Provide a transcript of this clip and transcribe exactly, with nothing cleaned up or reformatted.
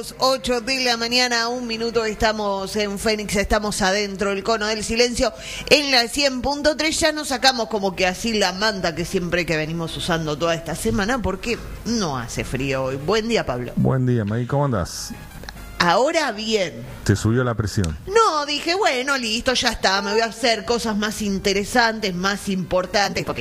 ocho de la mañana, un minuto, estamos en Fénix, estamos adentro del cono del silencio en la cien punto tres. Ya nos sacamos como que así la manta que siempre que venimos usando toda esta semana, porque no hace frío hoy. Buen día, Pablo. Buen día, Maggie, ¿cómo andás? Ahora bien. ¿Te subió la presión? No, dije, bueno, listo, ya está, me voy a hacer cosas más interesantes, más importantes, porque